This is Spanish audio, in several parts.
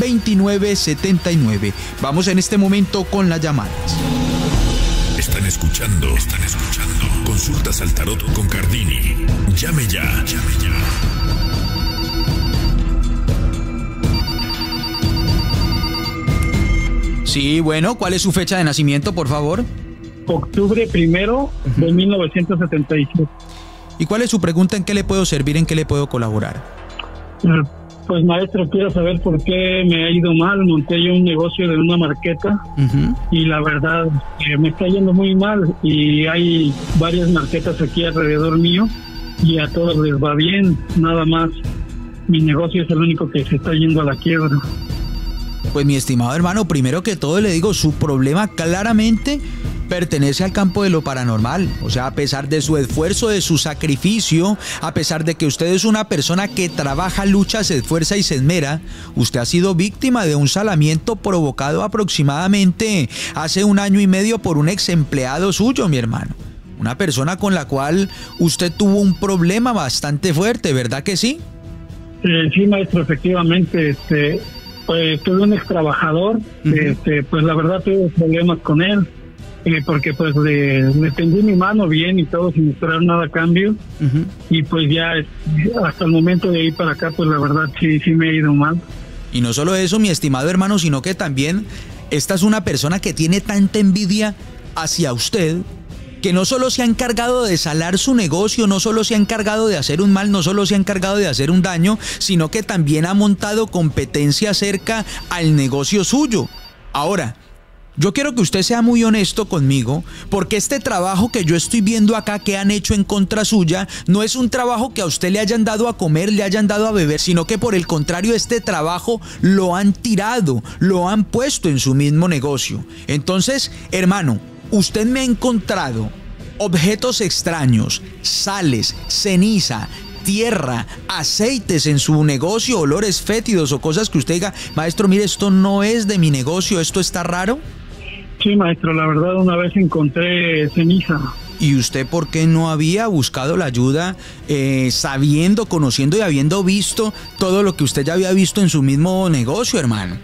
2979. Vamos en este momento con las llamadas. Están escuchando. Consultas al tarot con Cardini. Llame ya. Sí, bueno, ¿cuál es su fecha de nacimiento, por favor? Octubre 1 de 1977. ¿Y cuál es su pregunta? ¿En qué le puedo servir? ¿En qué le puedo colaborar? Pues maestro, quiero saber por qué me ha ido mal. Monté yo un negocio de una marqueta y la verdad me está yendo muy mal, y hay varias marquetas aquí alrededor mío y a todos les va bien, nada más mi negocio es el único que se está yendo a la quiebra. Pues mi estimado hermano, primero que todo le digo, su problema claramente pertenece al campo de lo paranormal. O sea, a pesar de su esfuerzo, de su sacrificio, a pesar de que usted es una persona que trabaja, lucha, se esfuerza y se esmera, usted ha sido víctima de un salamiento provocado aproximadamente hace 1 año y medio por un ex empleado suyo, mi hermano. Una persona con la cual usted tuvo un problema bastante fuerte, ¿verdad que sí? Sí, maestro, efectivamente, pues tuve un ex trabajador, pues la verdad tuve problemas con él. Porque pues le tendí mi mano bien y todo sin esperar nada a cambio, y pues ya hasta el momento de ir para acá, pues la verdad sí me ha ido mal. Y no solo eso, mi estimado hermano, sino que también esta es una persona que tiene tanta envidia hacia usted, que no solo se ha encargado de salar su negocio, no solo se ha encargado de hacer un mal, no solo se ha encargado de hacer un daño, sino que también ha montado competencia cerca al negocio suyo. Ahora, yo quiero que usted sea muy honesto conmigo, porque este trabajo que yo estoy viendo acá que han hecho en contra suya no es un trabajo que a usted le hayan dado a comer, le hayan dado a beber, sino que por el contrario este trabajo lo han tirado, lo han puesto en su mismo negocio. Entonces, hermano, usted me ha encontrado objetos extraños, sales, ceniza, tierra, aceites en su negocio, olores fétidos o cosas que usted diga, maestro, mire, esto no es de mi negocio, esto está raro. Sí, maestro, la verdad una vez encontré ceniza. ¿Y usted por qué no había buscado la ayuda sabiendo, conociendo y habiendo visto todo lo que usted ya había visto en su mismo negocio, hermano?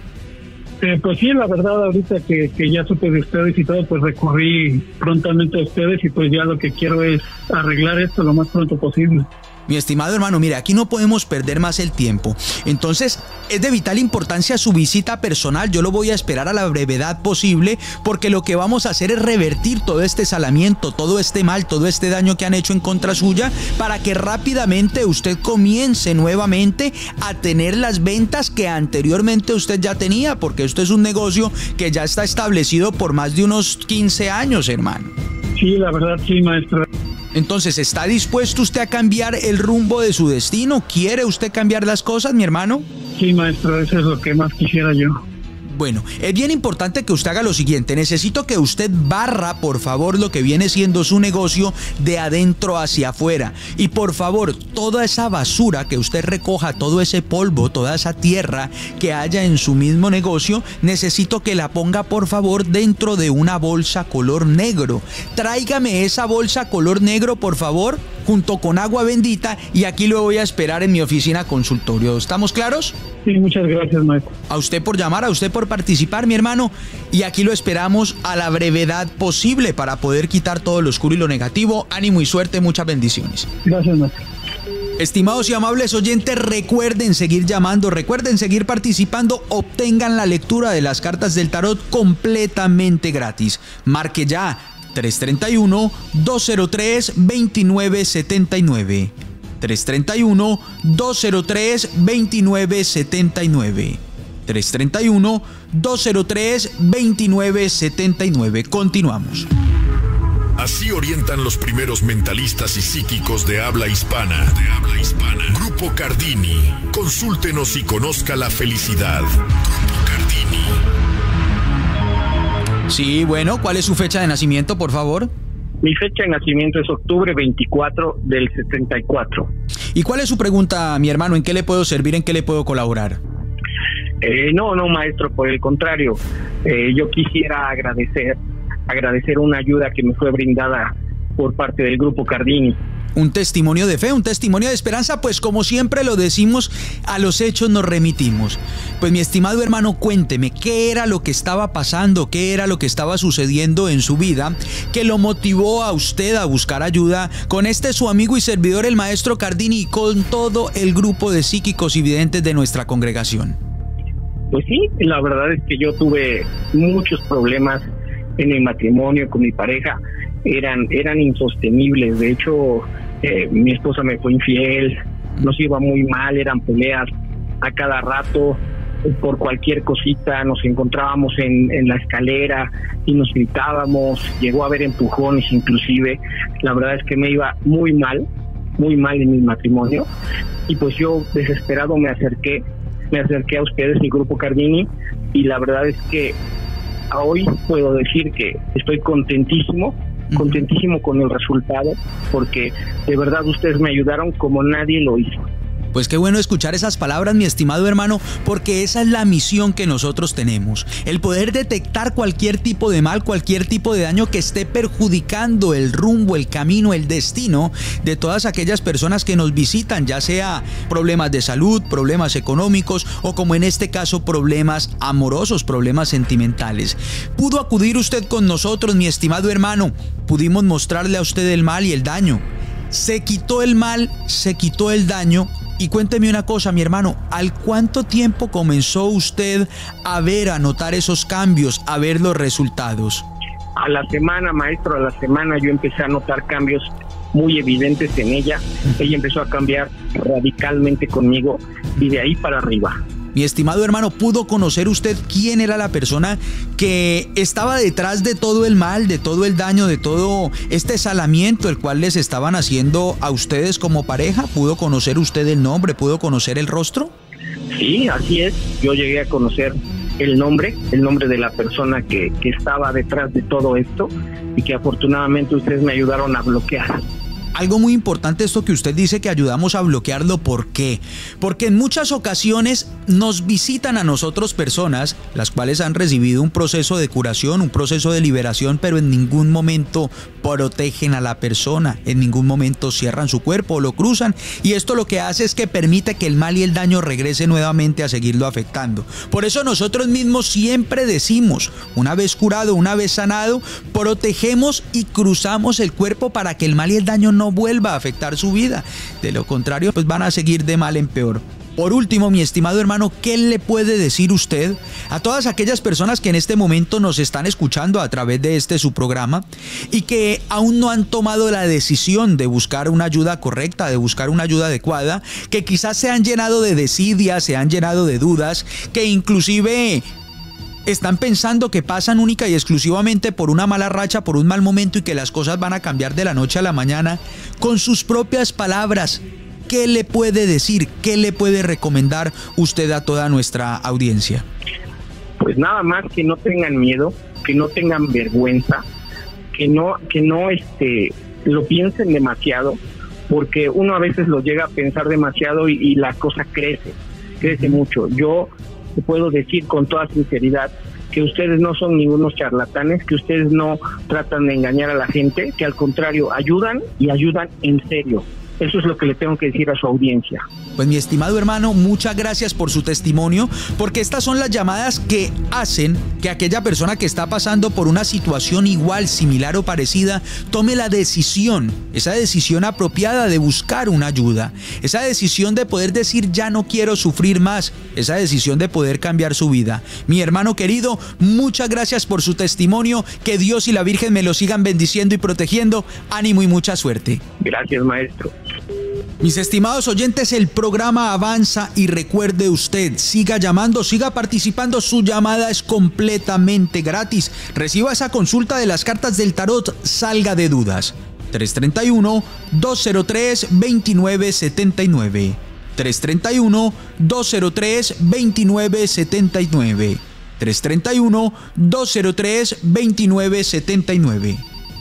Pues sí, la verdad ahorita que ya supe de ustedes y todo, pues recurrí prontamente a ustedes, y pues ya lo que quiero es arreglar esto lo más pronto posible. Mi estimado hermano, mire, aquí no podemos perder más el tiempo. Entonces, es de vital importancia su visita personal. Yo lo voy a esperar a la brevedad posible, porque lo que vamos a hacer es revertir todo este salamiento, todo este mal, todo este daño que han hecho en contra suya, para que rápidamente usted comience nuevamente a tener las ventas que anteriormente usted ya tenía, porque esto es un negocio que ya está establecido por más de unos 15 años, hermano. Sí, la verdad sí, maestro. Entonces, ¿está dispuesto usted a cambiar el rumbo de su destino? ¿Quiere usted cambiar las cosas, mi hermano? Sí, maestro, eso es lo que más quisiera yo. Bueno, es bien importante que usted haga lo siguiente. Necesito que usted barra, por favor, lo que viene siendo su negocio de adentro hacia afuera. Y por favor, toda esa basura que usted recoja, todo ese polvo, toda esa tierra que haya en su mismo negocio, necesito que la ponga, por favor, dentro de una bolsa color negro. Tráigame esa bolsa color negro, por favor, junto con agua bendita, y aquí lo voy a esperar en mi oficina consultorio. ¿Estamos claros? Sí, muchas gracias, maestro. A usted por llamar, a usted por participar, mi hermano, y aquí lo esperamos a la brevedad posible para poder quitar todo lo oscuro y lo negativo. Ánimo y suerte, muchas bendiciones. Gracias, maestro. Estimados y amables oyentes, recuerden seguir llamando, recuerden seguir participando, obtengan la lectura de las cartas del tarot completamente gratis. Marque ya 331-203-2979. 331-203-2979. 331-203-2979. Continuamos. Así orientan los primeros mentalistas y psíquicos de habla hispana. Grupo Cardini. Consúltenos y conozca la felicidad. Grupo Cardini. Sí, bueno, ¿cuál es su fecha de nacimiento, por favor? Mi fecha de nacimiento es octubre 24 del 74. ¿Y cuál es su pregunta, mi hermano? ¿En qué le puedo servir? ¿En qué le puedo colaborar? No, maestro, por el contrario. Yo quisiera agradecer una ayuda que me fue brindada por parte del Grupo Cardini. Un testimonio de fe, un testimonio de esperanza, pues como siempre lo decimos, a los hechos nos remitimos. Pues mi estimado hermano, cuénteme, ¿qué era lo que estaba pasando? ¿Qué era lo que estaba sucediendo en su vida que lo motivó a usted a buscar ayuda con su amigo y servidor, el maestro Cardini, y con todo el grupo de psíquicos y videntes de nuestra congregación? Pues sí, la verdad es que yo tuve muchos problemas en el matrimonio con mi pareja, eran insostenibles. De hecho, mi esposa me fue infiel, nos iba muy mal, eran peleas a cada rato por cualquier cosita. Nos encontrábamos en la escalera y nos gritábamos, llegó a haber empujones inclusive. La verdad es que me iba muy mal en mi matrimonio, y pues yo desesperado me acerqué a ustedes, el Grupo Cardini, y la verdad es que hoy puedo decir que estoy contentísimo con el resultado, porque de verdad ustedes me ayudaron como nadie lo hizo. Pues qué bueno escuchar esas palabras, mi estimado hermano, porque esa es la misión que nosotros tenemos, el poder detectar cualquier tipo de mal, cualquier tipo de daño que esté perjudicando el rumbo, el camino, el destino de todas aquellas personas que nos visitan, ya sea problemas de salud, problemas económicos o, como en este caso, problemas amorosos, problemas sentimentales. Pudo acudir usted con nosotros, mi estimado hermano, pudimos mostrarle a usted el mal y el daño. Se quitó el mal, se quitó el daño. Y cuénteme una cosa, mi hermano, ¿al cuánto tiempo comenzó usted a notar esos cambios, a ver los resultados? A la semana, maestro, a la semana yo empecé a notar cambios muy evidentes en ella. Ella empezó a cambiar radicalmente conmigo, y de ahí para arriba. Mi estimado hermano, ¿pudo conocer usted quién era la persona que estaba detrás de todo el mal, de todo el daño, de todo este salamiento el cual les estaban haciendo a ustedes como pareja? ¿Pudo conocer usted el nombre? ¿Pudo conocer el rostro? Sí, así es. Yo llegué a conocer el nombre de la persona que estaba detrás de todo esto, y que afortunadamente ustedes me ayudaron a bloquear. Algo muy importante esto que usted dice, que ayudamos a bloquearlo. ¿Por qué? Porque en muchas ocasiones nos visitan a nosotros personas las cuales han recibido un proceso de curación, un proceso de liberación, pero en ningún momento protegen a la persona, en ningún momento cierran su cuerpo o lo cruzan, y esto lo que hace es que permite que el mal y el daño regrese nuevamente a seguirlo afectando. Por eso nosotros mismos siempre decimos, una vez curado, una vez sanado, protegemos y cruzamos el cuerpo para que el mal y el daño no vuelva a afectar su vida. De lo contrario, pues van a seguir de mal en peor. Por último, mi estimado hermano, ¿qué le puede decir usted a todas aquellas personas que en este momento nos están escuchando a través de su programa y que aún no han tomado la decisión de buscar una ayuda correcta, de buscar una ayuda adecuada, que quizás se han llenado de desidia, se han llenado de dudas, que inclusive están pensando que pasan única y exclusivamente por una mala racha, por un mal momento, y que las cosas van a cambiar de la noche a la mañana? Con sus propias palabras, ¿qué le puede decir? ¿Qué le puede recomendar usted a toda nuestra audiencia? Pues nada más que no tengan miedo, que no tengan vergüenza, que no lo piensen demasiado, porque uno a veces lo llega a pensar demasiado y la cosa crece mucho. Yo te puedo decir con toda sinceridad que ustedes no son ningunos charlatanes, que ustedes no tratan de engañar a la gente, que al contrario ayudan, y ayudan en serio. Eso es lo que le tengo que decir a su audiencia. Pues mi estimado hermano, muchas gracias por su testimonio, porque estas son las llamadas que hacen que aquella persona que está pasando por una situación igual, similar o parecida, tome la decisión, esa decisión apropiada de buscar una ayuda, esa decisión de poder decir ya no quiero sufrir más, esa decisión de poder cambiar su vida. Mi hermano querido, muchas gracias por su testimonio, que Dios y la Virgen me lo sigan bendiciendo y protegiendo. Ánimo y mucha suerte. Gracias, maestro. Mis estimados oyentes, el programa avanza, y recuerde usted, siga llamando, siga participando, su llamada es completamente gratis. Reciba esa consulta de las cartas del tarot, salga de dudas. 331-203-2979. 331-203-2979. 331-203-2979.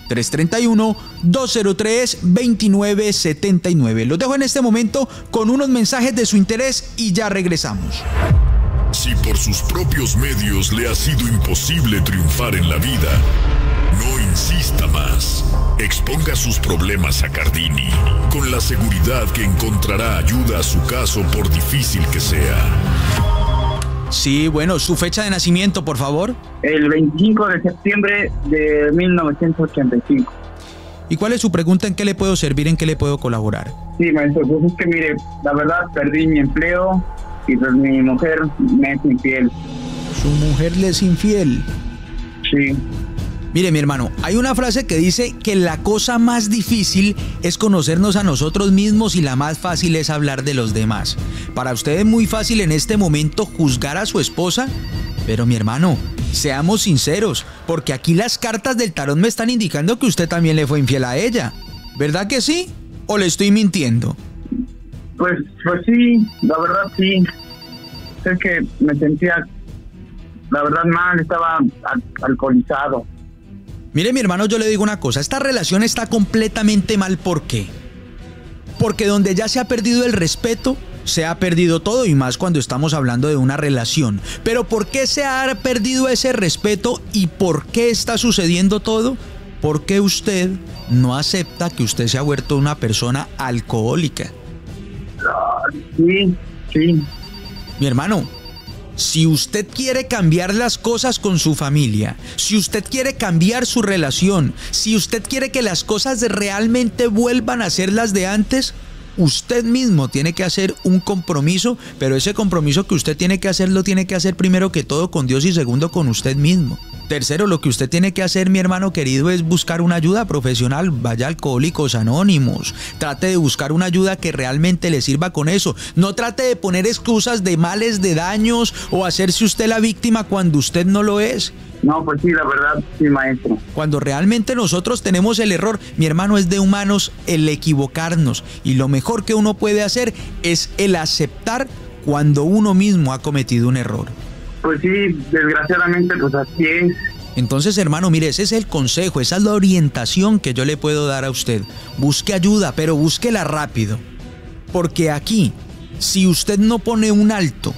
331-203-2979. Los dejo en este momento con unos mensajes de su interés y ya regresamos. Si por sus propios medios le ha sido imposible triunfar en la vida, No insista más. Exponga sus problemas a Cardini, con la seguridad que encontrará ayuda a su caso por difícil que sea. Sí, bueno, su fecha de nacimiento, por favor. El 25 de septiembre de 1985. ¿Y cuál es su pregunta? ¿En qué le puedo servir? ¿En qué le puedo colaborar? Sí, maestro, pues es que mire, la verdad perdí mi empleo y pues mi mujer me es infiel. ¿Su mujer le es infiel? Sí. Mire, mi hermano, hay una frase que dice que la cosa más difícil es conocernos a nosotros mismos y la más fácil es hablar de los demás. Para usted es muy fácil en este momento juzgar a su esposa, pero mi hermano, seamos sinceros, porque aquí las cartas del tarot me están indicando que usted también le fue infiel a ella. ¿Verdad que sí? ¿O le estoy mintiendo? Pues sí, la verdad sí. Es que me sentía, la verdad, mal, estaba alcoholizado. Mire, mi hermano, yo le digo una cosa, esta relación está completamente mal. ¿Por qué? Porque donde ya se ha perdido el respeto, se ha perdido todo, y más cuando estamos hablando de una relación. Pero ¿por qué se ha perdido ese respeto y por qué está sucediendo todo? Porque usted no acepta que usted se ha vuelto una persona alcohólica. Sí. Mi hermano, si usted quiere cambiar las cosas con su familia, si usted quiere cambiar su relación, si usted quiere que las cosas realmente vuelvan a ser las de antes, usted mismo tiene que hacer un compromiso, pero ese compromiso que usted tiene que hacer, lo tiene que hacer primero que todo con Dios y segundo con usted mismo. Tercero, lo que usted tiene que hacer, mi hermano querido, es buscar una ayuda profesional. Vaya a Alcohólicos Anónimos. Trate de buscar una ayuda que realmente le sirva con eso. No trate de poner excusas de males, de daños o hacerse usted la víctima cuando usted no lo es. No, pues sí, la verdad, sí, maestro. Cuando realmente nosotros tenemos el error, mi hermano, es de humanos el equivocarnos. Y lo mejor que uno puede hacer es el aceptar cuando uno mismo ha cometido un error. Pues sí, desgraciadamente, pues así es. Entonces, hermano, mire, ese es el consejo, esa es la orientación que yo le puedo dar a usted. Busque ayuda, pero búsquela rápido. Porque aquí, si usted no pone un alto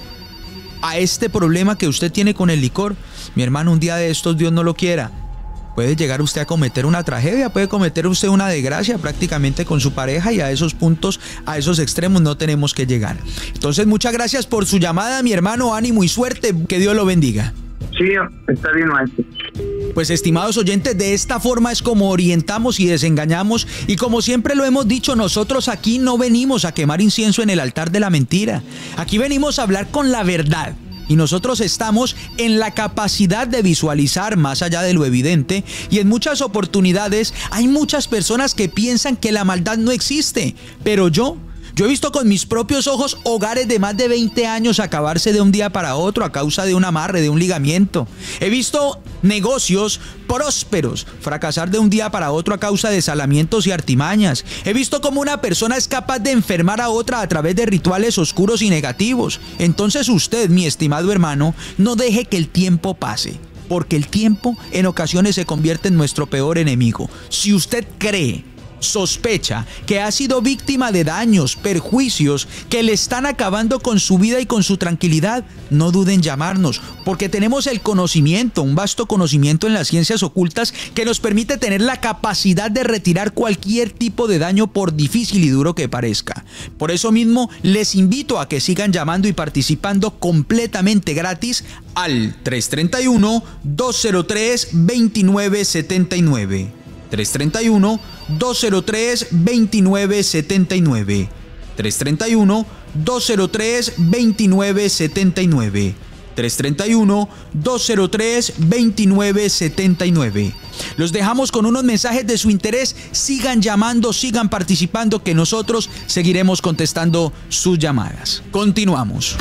a este problema que usted tiene con el licor, mi hermano, un día de estos, Dios no lo quiera, puede llegar usted a cometer una tragedia, puede cometer usted una desgracia prácticamente con su pareja, y a esos puntos, a esos extremos no tenemos que llegar. Entonces, muchas gracias por su llamada, mi hermano, ánimo y suerte, que Dios lo bendiga. Sí, está bien, maestro. Pues, estimados oyentes, de esta forma es como orientamos y desengañamos, y como siempre lo hemos dicho, nosotros aquí no venimos a quemar incienso en el altar de la mentira, aquí venimos a hablar con la verdad. Y nosotros estamos en la capacidad de visualizar más allá de lo evidente, y en muchas oportunidades hay muchas personas que piensan que la maldad no existe, pero yo he visto con mis propios ojos hogares de más de 20 años acabarse de un día para otro a causa de un amarre, de un ligamiento. He visto negocios prósperos fracasar de un día para otro a causa de salamientos y artimañas. He visto cómo una persona es capaz de enfermar a otra a través de rituales oscuros y negativos. Entonces usted, mi estimado hermano, no deje que el tiempo pase, porque el tiempo en ocasiones se convierte en nuestro peor enemigo. Si usted cree, sospecha que ha sido víctima de daños, perjuicios que le están acabando con su vida y con su tranquilidad, no duden en llamarnos, porque tenemos el conocimiento, un vasto conocimiento en las ciencias ocultas que nos permite tener la capacidad de retirar cualquier tipo de daño, por difícil y duro que parezca. Por eso mismo les invito a que sigan llamando y participando completamente gratis al 331-203-2979. 331-203-2979. 331-203-2979. 331-203-2979. Los dejamos con unos mensajes de su interés. Sigan llamando, sigan participando, que nosotros seguiremos contestando sus llamadas. Continuamos.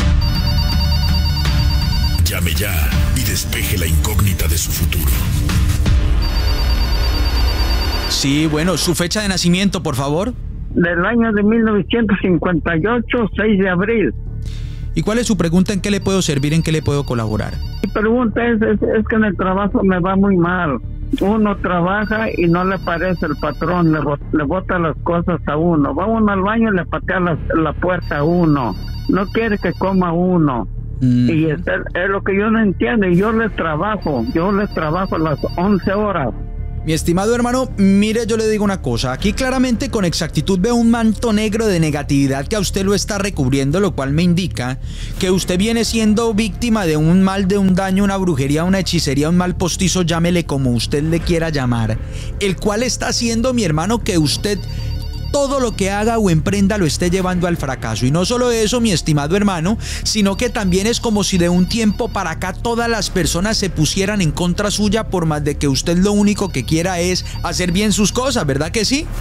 Llame ya y despeje la incógnita de su futuro. Sí, bueno, su fecha de nacimiento, por favor. Del año de 1958, 6 de abril. ¿Y cuál es su pregunta? ¿En qué le puedo servir? ¿En qué le puedo colaborar? Mi pregunta es que en el trabajo me va muy mal. Uno trabaja y no le parece el patrón, le bota las cosas a uno. Va uno al baño y le patea la puerta a uno. No quiere que coma uno. Y es lo que yo no entiendo. Y yo les trabajo las 11 horas. Mi estimado hermano, mire, yo le digo una cosa. Aquí claramente con exactitud veo un manto negro de negatividad que a usted lo está recubriendo, lo cual me indica que usted viene siendo víctima de un mal, de un daño, una brujería, una hechicería, un mal postizo, llámele como usted le quiera llamar, el cual está haciendo, mi hermano, que usted todo lo que haga o emprenda lo esté llevando al fracaso. Y no solo eso, mi estimado hermano, sino que también es como si de un tiempo para acá todas las personas se pusieran en contra suya, por más de que usted lo único que quiera es hacer bien sus cosas, ¿verdad que sí?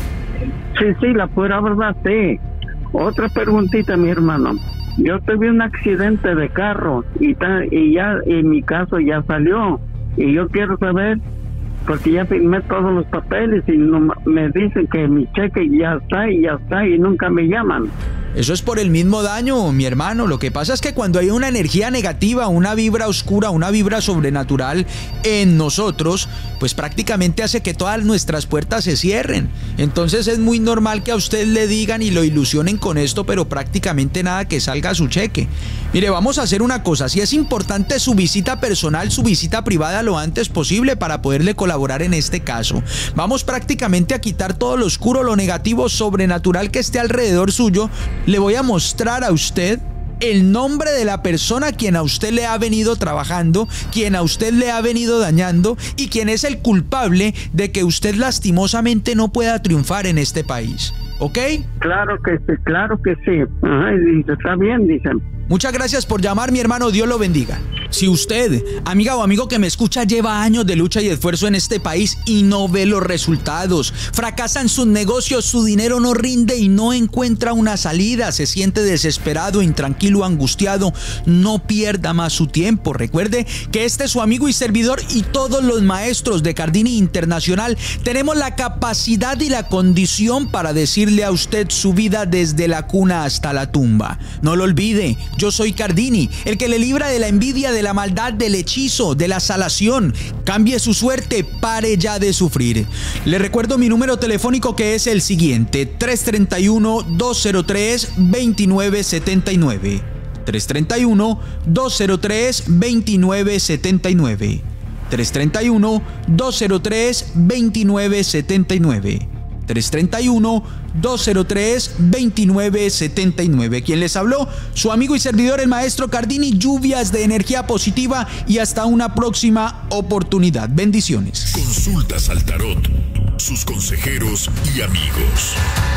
Sí, la pura verdad, sí. Otra preguntita, mi hermano. Yo tuve un accidente de carro y ya en mi caso ya salió. Y yo quiero saber, porque ya firmé todos los papeles y me dicen que mi cheque ya está y nunca me llaman. Eso es por el mismo daño, mi hermano. Lo que pasa es que cuando hay una energía negativa, una vibra oscura, una vibra sobrenatural en nosotros, pues prácticamente hace que todas nuestras puertas se cierren. Entonces es muy normal que a usted le digan y lo ilusionen con esto, pero prácticamente nada que salga su cheque. Mire, vamos a hacer una cosa. Si es importante su visita personal, su visita privada lo antes posible para poderle colaborar en este caso. Vamos prácticamente a quitar todo lo oscuro, lo negativo, sobrenatural que esté alrededor suyo. Le voy a mostrar a usted el nombre de la persona quien a usted le ha venido trabajando, quien a usted le ha venido dañando y quien es el culpable de que usted lastimosamente no pueda triunfar en este país. ¿Ok? Claro que sí. Ajá, dice, está bien, dicen. Muchas gracias por llamar, mi hermano. Dios lo bendiga. Si usted, amiga o amigo que me escucha, lleva años de lucha y esfuerzo en este país y no ve los resultados, fracasa en sus negocios, su dinero no rinde y no encuentra una salida, se siente desesperado, intranquilo, angustiado, no pierda más su tiempo. Recuerde que este es su amigo y servidor y todos los maestros de Cardini Internacional tenemos la capacidad y la condición para decirle a usted su vida desde la cuna hasta la tumba. No lo olvide, yo soy Cardini, el que le libra de la envidia, de la maldad, del hechizo, de la salación. Cambie su suerte, pare ya de sufrir. Le recuerdo mi número telefónico, que es el siguiente: 331-203-2979. 331-203-2979. 331-203-2979. 331-203-2979. Quien les habló, su amigo y servidor, el maestro Cardini. Lluvias de energía positiva y hasta una próxima oportunidad. Bendiciones. Consultas al tarot, sus consejeros y amigos.